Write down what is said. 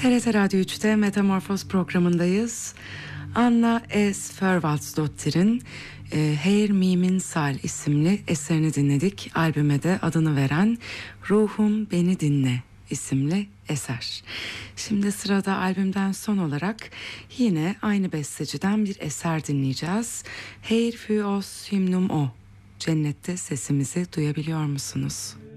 TRT Radyo 3'te Metamorfoz programındayız. Anna S. Förvaldsdottir'in Her Mimin Sal isimli eserini dinledik. Albüme de adını veren Ruhum Beni Dinle isimli eser. Şimdi sırada albümden son olarak yine aynı besteciden bir eser dinleyeceğiz. Her für oss hymnum o. Cennette sesimizi duyabiliyor musunuz?